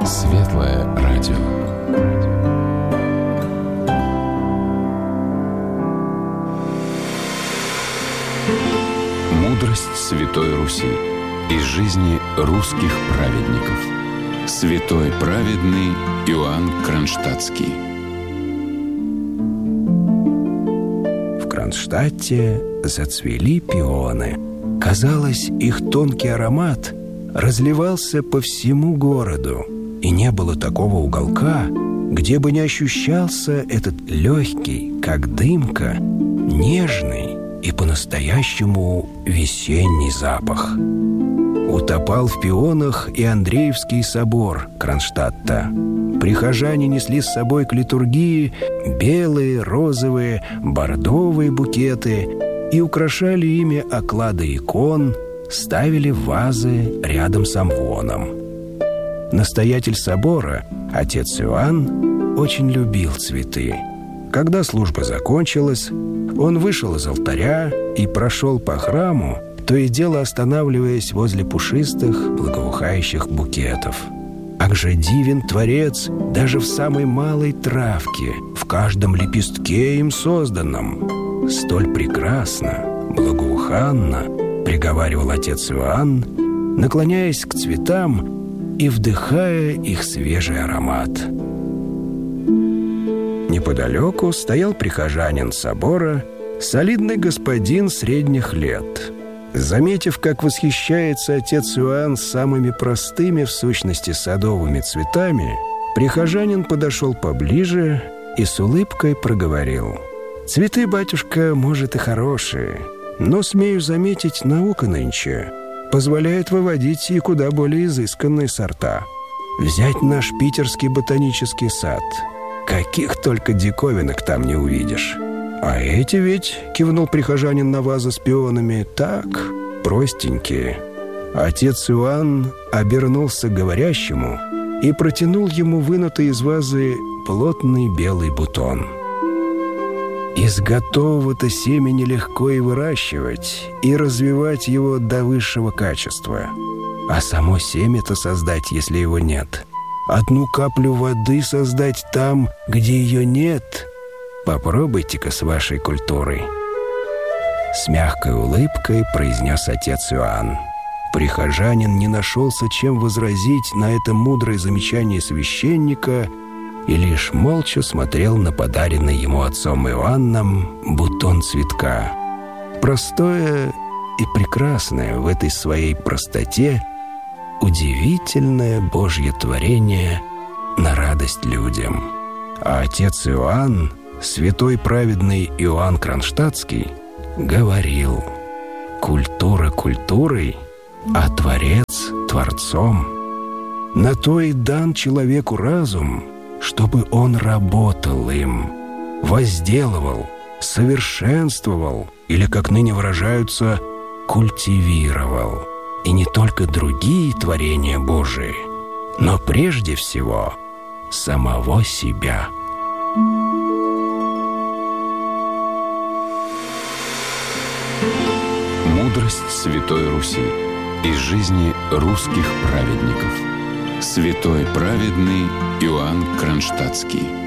Светлое радио. Мудрость Святой Руси из жизни русских праведников. Святой праведный Иоанн Кронштадтский. В Кронштадте зацвели пионы. Казалось, их тонкий аромат разливался по всему городу, и не было такого уголка, где бы не ощущался этот легкий, как дымка, нежный и по-настоящему весенний запах. Утопал в пионах и Андреевский собор Кронштадта. Прихожане несли с собой к литургии белые, розовые, бордовые букеты и украшали ими оклады икон, ставили вазы рядом с амвоном. Настоятель собора, отец Иоанн, очень любил цветы. Когда служба закончилась, он вышел из алтаря и прошел по храму, то и дело останавливаясь возле пушистых, благоухающих букетов. Ак же дивен Творец даже в самой малой травке, в каждом лепестке им созданном. Столь прекрасно, благоуханно, приговаривал отец Иоанн, наклоняясь к цветам и вдыхая их свежий аромат. Неподалеку стоял прихожанин собора, солидный господин средних лет. Заметив, как восхищается отец Иоанн самыми простыми, в сущности, садовыми цветами, прихожанин подошел поближе и с улыбкой проговорил: «Цветы, батюшка, может, и хорошие, но, смею заметить, наука нынче позволяет выводить и куда более изысканные сорта. Взять наш питерский ботанический сад. Каких только диковинок там не увидишь. А эти ведь, — кивнул прихожанин на вазы с пионами, — так, простенькие». Отец Иоанн обернулся к говорящему и протянул ему вынутый из вазы плотный белый бутон. Из готового-то семени легко и выращивать, и развивать его до высшего качества. А само семя-то создать, если его нет. Одну каплю воды создать там, где ее нет. Попробуйте-ка с вашей культурой. С мягкой улыбкой произнес отец Иоанн. Прихожанин не нашелся, чем возразить на это мудрое замечание священника, и лишь молча смотрел на подаренный ему отцом Иоанном бутон цветка. Простое и прекрасное в этой своей простоте удивительное Божье творение на радость людям. А отец Иоанн, святой праведный Иоанн Кронштадтский, говорил: «Культура культурой, а Творец Творцом. На то и дан человеку разум, чтобы он работал им, возделывал, совершенствовал или, как ныне выражаются, культивировал. И не только другие творения Божии, но прежде всего самого себя». Мудрость Святой Руси из жизни русских праведников. Святой праведный Иоанн Кронштадтский.